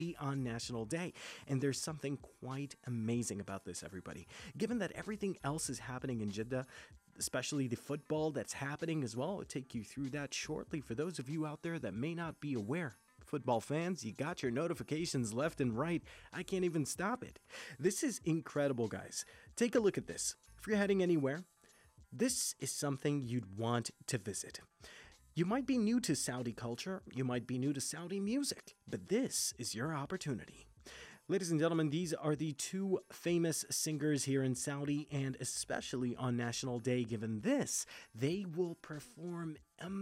on National Day. And there's something quite amazing about this, everybody. Given that everything else is happening in Jeddah, especially the football that's happening as well, I'll take you through that shortly. For those of you out there that may not be aware, football fans, you got your notifications left and right. I can't even stop it. This is incredible, guys. Take a look at this. If you're heading anywhere, this is something you'd want to visit. You might be new to Saudi culture, you might be new to Saudi music, but this is your opportunity. Ladies and gentlemen, these are the two famous singers here in Saudi, and especially on National Day, given this, they will perform